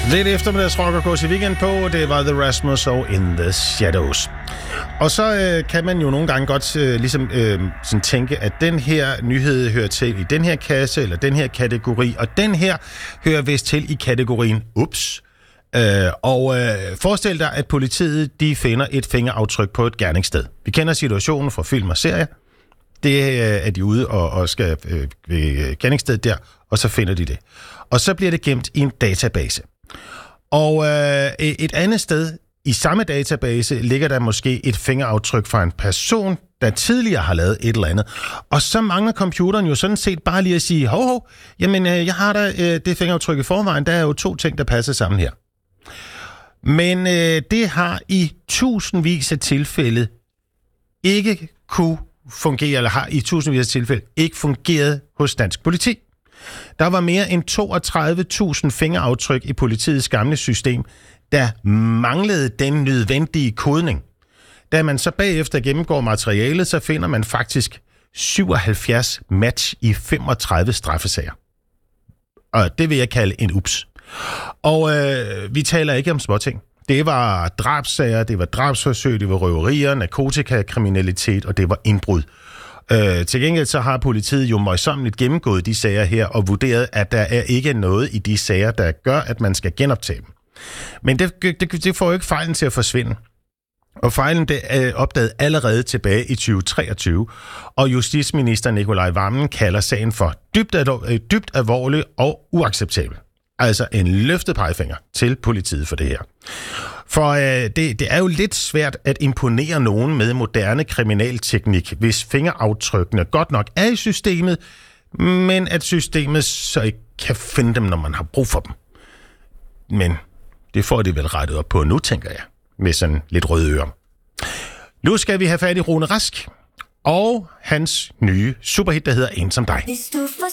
Lidt eftermiddagsrock og gå til weekend på, det var The Rasmus og In The Shadows. Og så kan man jo nogle gange godt sådan tænke, at den her nyhed hører til i den her kasse, eller den her kategori, og den her hører vist til i kategorien ups. Forestil dig, at politiet de finder et fingeraftryk på et gerningssted. Vi kender situationen fra film og serier. Det er de ude og skal ved gerningsstedet der, og så finder de det. Og så bliver det gemt i en database. Og et andet sted i samme database ligger der måske et fingeraftryk fra en person, der tidligere har lavet et eller andet. Og så mangler computeren jo sådan set bare lige at sige, hov, jamen jeg har da det fingeraftryk i forvejen, der er jo 2 ting, der passer sammen her. Men det har i tusindvis af tilfælde ikke kunne fungere, eller har i tusindvis af tilfælde ikke fungeret hos dansk politi. Der var mere end 32.000 fingeraftryk i politiets gamle system, der manglede den nødvendige kodning. Da man så bagefter gennemgår materialet, så finder man faktisk 77 match i 35 straffesager. Og det vil jeg kalde en ups. Og vi taler ikke om småting. Det var drabssager, det var drabsforsøg, det var røverier, narkotikakriminalitet, og det var indbrud. Til gengæld så har politiet jo møjsommeligt gennemgået de sager her og vurderet, at der er ikke noget i de sager, der gør, at man skal genoptage dem. Men det får jo ikke fejlen til at forsvinde. Og fejlen det er opdaget allerede tilbage i 2023, og justitsminister Nicolai Wammen kalder sagen for dybt alvorlig og uacceptabel. Altså en løftet pegefinger til politiet for det her. For det er jo lidt svært at imponere nogen med moderne kriminalteknik, hvis fingeraftrykkene godt nok er i systemet, men at systemet så ikke kan finde dem, når man har brug for dem. Men det får de vel rettet op på nu, tænker jeg, med sådan lidt røde ører. Nu skal vi have fat i Rune Rask og hans nye superhit, der hedder En som dig. Hvis du får